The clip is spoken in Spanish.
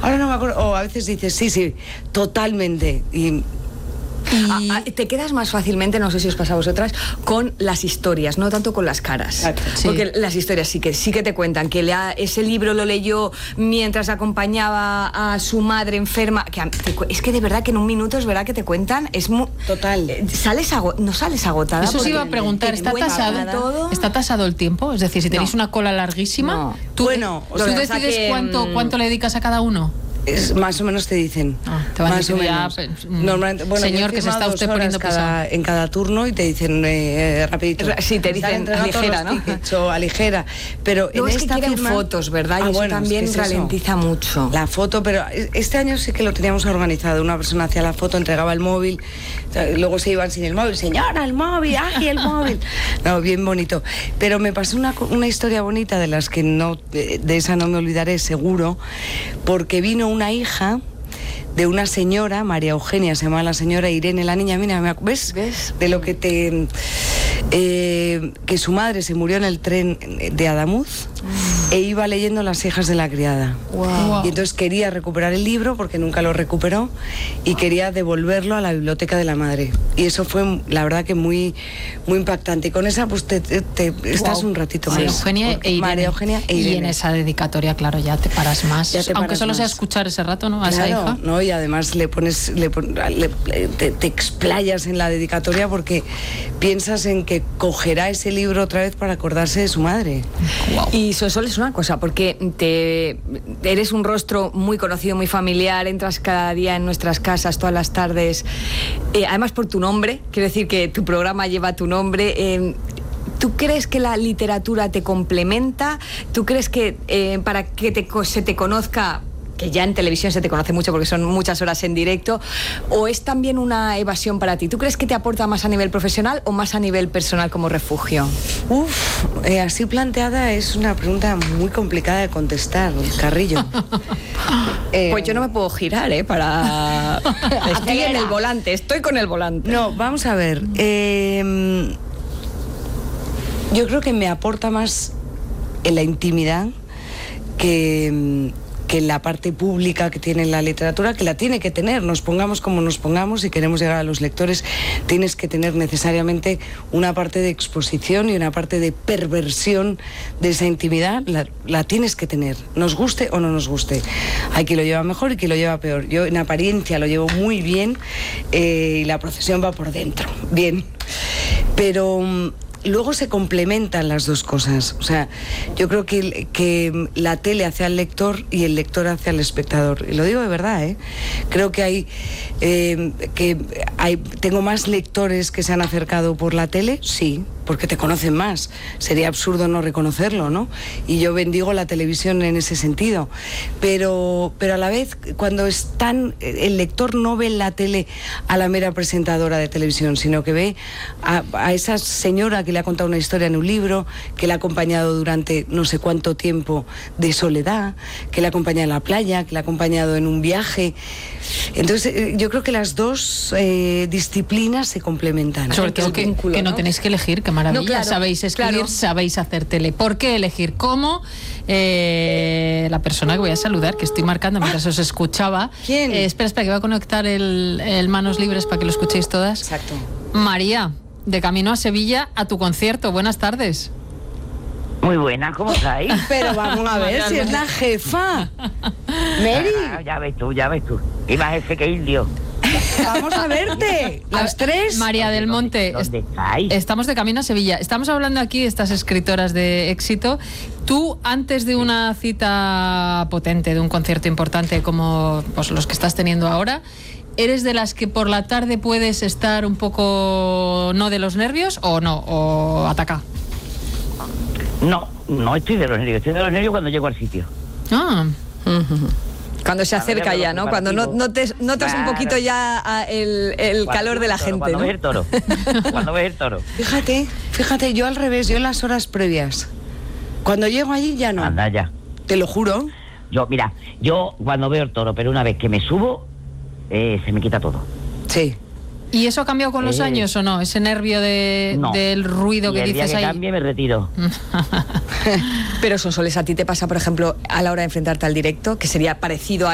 ahora no me acuerdo, o a veces dices, sí, totalmente, y... te quedas más fácilmente, no sé si os pasa a vosotras, con las historias, no tanto con las caras. Sí. Porque las historias sí que te cuentan que ese libro lo leyó mientras acompañaba a su madre enferma. Es que de verdad que en un minuto es verdad que te cuentan, es muy... Total. No sales agotada. Eso sí iba a preguntar, ¿está tasado el tiempo? Es decir, si tenéis una cola larguísima, ¿tú decides cuánto le dedicas a cada uno? Más o menos te dicen. Te van más o menos. Normalmente, señor, que se está usted poniendo en cada turno y te dicen rapidito. Sí, te dicen ligera, ¿no? O a ligera. Pero no, en es esta que quieren firma, fotos, ¿verdad? Y eso también ralentiza mucho. La foto, pero este año sí que lo teníamos organizado. Una persona hacía la foto, entregaba el móvil, luego se iban sin el móvil. Señora, el móvil, ¡ay, el móvil! No, bien bonito. Pero me pasó una historia bonita de las que de esa no me olvidaré, seguro, porque vino una hija de una señora, María Eugenia se llamaba la señora, Irene, la niña, mira, ¿ves? De lo que que su madre se murió en el tren de Adamuz e iba leyendo Las hijas de la criada. Wow. Y entonces quería recuperar el libro porque nunca lo recuperó y quería devolverlo a la biblioteca de la madre. Y eso fue, la verdad, que muy, muy impactante. Y con esa pues estás un ratito más. María Eugenia e Irene. Y en esa dedicatoria, claro, ya te paras más. Aunque solo sea escuchar ese rato, ¿no? A esa hija. ¿No? Y además te explayas en la dedicatoria porque piensas en que cogerá ese libro otra vez para acordarse de su madre. Wow. Y Sonsoles es una cosa, porque eres un rostro muy conocido, muy familiar, entras cada día en nuestras casas, todas las tardes, además por tu nombre, quiero decir que tu programa lleva tu nombre. ¿Tú crees que la literatura te complementa? ¿Tú crees que para que se te conozca, que ya en televisión se te conoce mucho porque son muchas horas en directo, o es también una evasión para ti? ¿Tú crees que te aporta más a nivel profesional o más a nivel personal como refugio? Así planteada es una pregunta muy complicada de contestar, Carrillo. Pues yo no me puedo girar, para... Estoy en el volante, estoy con el volante. No, vamos a ver. Yo creo que me aporta más en la intimidad que en la parte pública que tiene la literatura, que la tiene que tener, nos pongamos como nos pongamos, si queremos llegar a los lectores, tienes que tener necesariamente una parte de exposición y una parte de perversión de esa intimidad, la tienes que tener, nos guste o no nos guste. Hay quien lo lleva mejor y quien lo lleva peor. Yo en apariencia lo llevo muy bien y la procesión va por dentro, bien. Pero... luego se complementan las dos cosas. O sea, yo creo que la tele hace al lector y el lector hace al espectador. Y lo digo de verdad, Creo que tengo más lectores que se han acercado por la tele, sí, porque te conocen más. Sería absurdo no reconocerlo, ¿no? Y yo bendigo la televisión en ese sentido. Pero a la vez, cuando el lector no ve en la tele a la mera presentadora de televisión, sino que ve a esa señora que le ha contado una historia en un libro, que le ha acompañado durante no sé cuánto tiempo de soledad, que le ha acompañado en la playa, que le ha acompañado en un viaje. Entonces, yo creo que las dos disciplinas se complementan. Sobre todo que no tenéis que elegir, qué maravilla. No, claro, sabéis escribir, sabéis hacer tele. ¿Por qué elegir? ¿Cómo? La persona que voy a saludar, que estoy marcando mientras os escuchaba. ¿Quién? Espera, que va a conectar el Manos Libres para que lo escuchéis todas. Exacto. María, de camino a Sevilla a tu concierto. Buenas tardes. Muy buena, ¿cómo estáis? Pero vamos a ver si es la jefa. Mary. Ya ves tú. Y más jefe que indio. Vamos a verte, las tres. María del Monte, ¿Dónde estáis? Estamos de camino a Sevilla. Estamos hablando aquí de estas escritoras de éxito. Tú, antes de una cita potente, de un concierto importante como pues, los que estás teniendo ahora, ¿eres de las que por la tarde puedes estar un poco no de los nervios o no? ¿O ataca? No estoy de los nervios. Estoy de los nervios cuando llego al sitio. Cuando se acerca ya, ¿no? Cuando notas un poquito ya el calor de la gente, cuando ¿no? ves el toro. Cuando ves el toro. Fíjate, yo al revés, yo en las horas previas. Cuando llego allí ya no. Anda ya. Te lo juro. Yo cuando veo el toro, pero una vez que me subo, se me quita todo. Sí. ¿Y eso ha cambiado con los años o no? Ese nervio del ruido que dices ahí. El día que cambie me retiro. Pero Sonsoles, ¿a ti te pasa, por ejemplo, a la hora de enfrentarte al directo, que sería parecido a